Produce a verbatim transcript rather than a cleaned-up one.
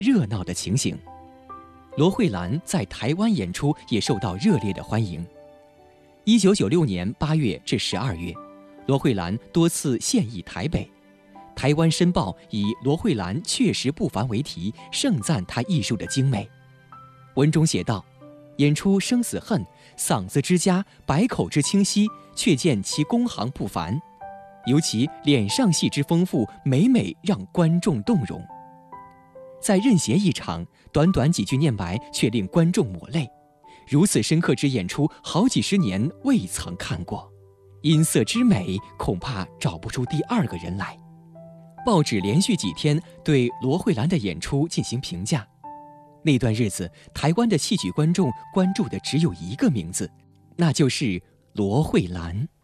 热闹的情形。罗慧兰在台湾演出也受到热烈的欢迎。一九九六年八月至十二月，罗慧兰多次现役台北。台湾申报以罗慧兰确实不凡为题，盛赞她艺术的精美。文中写道：演出生死恨，嗓子之佳，百口之清晰，却见其工行不凡，尤其脸上戏之丰富，每每让观众动容。在任贤一场，短短几句念白却令观众抹泪，如此深刻之演出，好几十年未曾看过，音色之美，恐怕找不出第二个人来。报纸连续几天对罗慧兰的演出进行评价。那段日子，台湾的戏曲观众关注的只有一个名字，那就是罗慧兰。